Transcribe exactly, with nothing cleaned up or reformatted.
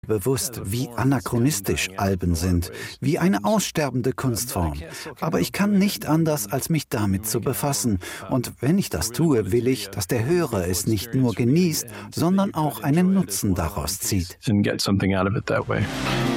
Bewusst, wie anachronistisch Alben sind, wie eine aussterbende Kunstform. Aber ich kann nicht anders, als mich damit zu befassen. Und wenn ich das tue, will ich, dass der Hörer es nicht nur genießt, sondern auch einen Nutzen daraus zieht. And get something out of it that way.